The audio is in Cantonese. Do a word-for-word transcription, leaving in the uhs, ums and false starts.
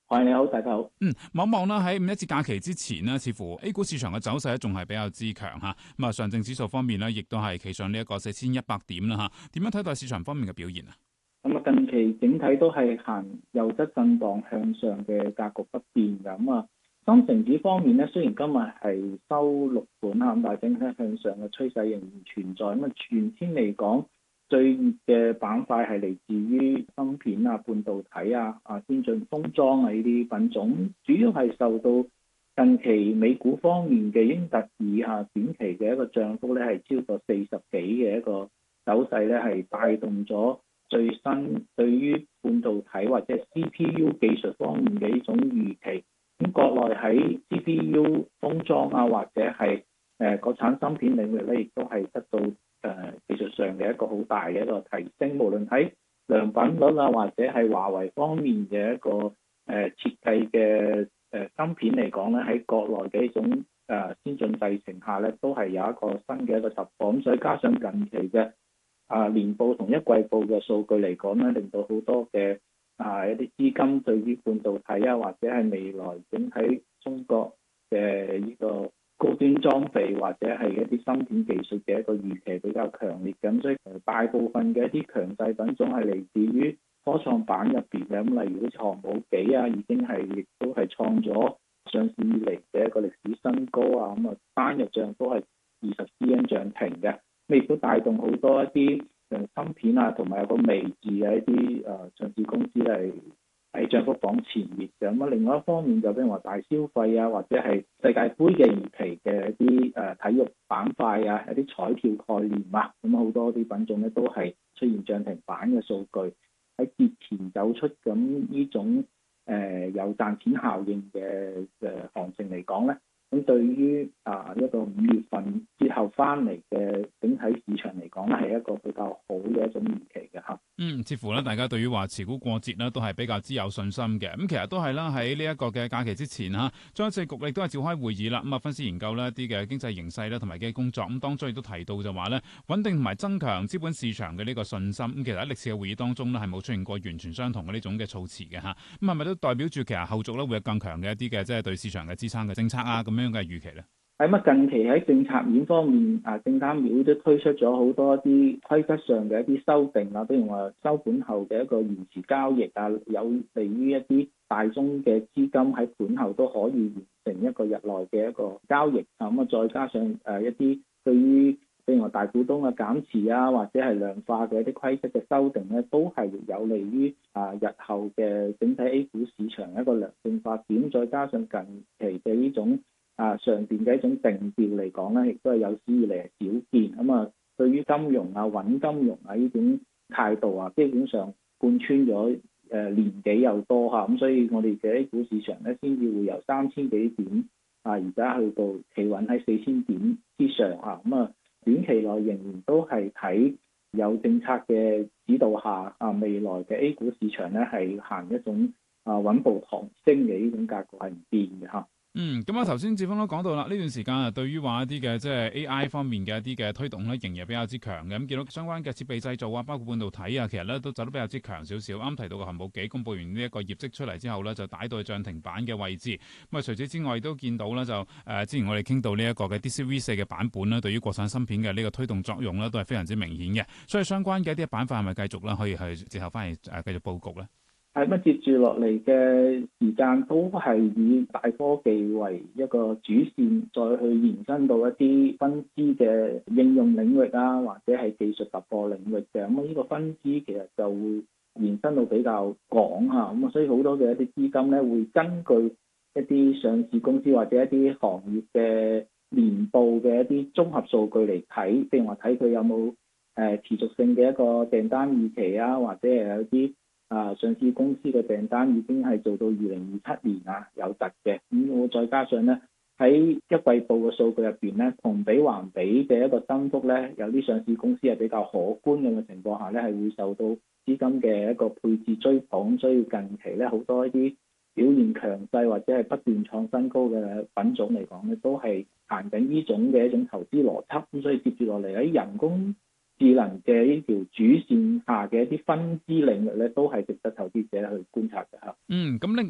係，你好，大家好。 嗯，望一望啦，喺五一節假期之前呢，似乎 A 股市場嘅走勢咧仲係比較之強吓。咁啊，上證指數方面呢，亦都係企上呢一個四千一百點啦吓。點樣睇待市場方面嘅表現啊？ 咁啊，近期整體都係行右側震盪向上嘅格局不變嘅。咁啊，深成指方面咧，雖然今日係收六盤啦，咁但係整體向上嘅趨勢仍然存在。咁啊，全天嚟講，最熱嘅板塊係嚟自於芯片啊、半導體啊、啊先進封裝啊呢啲品種，主要係受到近期美股方面嘅英特爾下短期嘅一個漲幅咧，係超過四十幾嘅一個走勢咧，係帶動咗最新對於半導體或者 C P U 技術方面嘅呢種預期。咁國內喺 C P U 封裝啊，或者係誒國產芯片領域咧，亦都係得到誒、呃、技術上嘅一個好大嘅一個提升。無論喺良品率啊，或者係華為方面嘅一個誒、呃、設計嘅誒芯片嚟講咧，喺國內嘅呢種誒、呃、先進製程下咧，都係有一個新嘅一個突破。咁所以加上近期嘅啊年報同一季報嘅數據嚟講咧，令到好多嘅啊一啲資金對於半導體啊，或者係未來整體中國嘅呢個高端裝備或者係一啲芯片技術嘅一個預期比較強烈。咁所以大部分嘅一啲強勢品種係嚟自於科創板入邊嘅。咁例如好似航母幾啊，已經係亦都係創咗上市以嚟嘅一個歷史新高啊。咁啊單日漲幅係二十 percent 漲停嘅，咁亦都帶動好多一啲誒芯片啊，同埋有個微字嘅一啲誒、呃、上市公司係喺漲幅榜前列嘅。咁啊，另外一方面就譬如話大消費啊，或者係世界盃嘅預期嘅一啲誒、呃、體育板塊啊，一啲彩票概念啊，咁好多啲品種咧都係出現漲停板嘅數據。喺節前走出咁呢種誒、呃、有賺錢效應嘅誒、呃、行情嚟講咧，咁對於啊一個五月份之後翻嚟嘅整體市場嚟講咧，係一個比較好嘅一種預期嘅嚇。 嗯，似乎咧，大家對於話持股過節咧，都係比較之有信心嘅。咁其實都係啦，喺呢一個嘅假期之前嚇，中央政局亦都係召開會議啦。咁啊，分析研究呢一啲嘅經濟形勢咧，同埋嘅工作。咁當中亦都提到就話咧，穩定同埋增強資本市場嘅呢個信心。咁其實喺歷次嘅會議當中呢，係冇出現過完全相同嘅呢種嘅措辭嘅嚇。咁係咪都代表住其實後續咧會有更強嘅一啲嘅即係對市場嘅支撐嘅政策啊咁樣嘅預期咧？ 喺乜近期喺政策面方面，啊證監會都推出咗好多啲規則上嘅一啲修訂啊，比如話收盤後嘅一個延遲交易啊，有利於一啲大宗嘅資金喺盤後都可以完成一個日內嘅一個交易啊。咁啊，再加上誒一啲對於譬如話大股東嘅減持啊，或者係量化嘅一啲規則嘅修訂咧，都係有利於啊日後嘅整體 A 股市場一個良性發展。再加上近期嘅呢種啊，上邊嘅一種定調嚟講咧，亦都係有史以嚟係少見。咁啊，對於金融啊、穩金融啊呢種態度啊，基本上貫穿咗誒年幾又多嚇。咁所以我哋嘅 A 股市場咧，先至會由三千幾點啊，而家去到企穩喺四千點之上嚇。咁啊，短期內仍然都係睇有政策嘅指導下啊，未來嘅 A 股市場咧係行一種啊穩步抬升嘅呢種格局係唔變嘅嚇。 嗯，咁啊頭先志峰都講到啦，呢段時間啊，對於話一啲嘅即係 A I 方面嘅一啲嘅推動咧，仍然比較之強嘅。咁見到相關嘅設備製造啊，包括半導體啊，其實咧都走得比較之強少少。啱提到嘅航母幾公佈完呢一個業績出嚟之後咧，就帶到去漲停板嘅位置。咁啊，除此之外都見到咧就誒、呃，之前我哋傾到呢一個嘅 D C V 四嘅版本咧，對於國產芯片嘅呢個推動作用咧，都係非常之明顯嘅。所以相關嘅一啲板塊係咪繼續咧可以去之後翻嚟誒繼續佈局咧？ 係乜接住落嚟嘅時間都係以大科技為一個主線，再去延伸到一啲分支嘅應用領域啊，或者係技術突破領域嘅。咁啊，呢個分支其實就會延伸到比較廣嚇。咁啊，所以好多嘅一啲資金咧，會根據一啲上市公司或者一啲行業嘅年報嘅一啲綜合數據嚟睇，譬如話睇佢有冇誒、呃、持續性嘅一個訂單預期啊，或者係有啲啊！上市公司嘅訂單已經係做到二零二七年啊，有突嘅。咁我再加上咧喺一季報嘅數據入邊咧，同比環比嘅一個增幅咧，有啲上市公司係比較可觀嘅嘅情況下咧，係會受到資金嘅一個配置追捧，所以近期咧好多一啲表現強勢或者係不斷創新高嘅品種嚟講咧，都係行緊呢種嘅一種投資邏輯。咁所以接住落嚟喺人工智能嘅呢條主線下嘅一啲分支領域咧，都係值得投資者去觀察嘅嚇。 嗯，咁另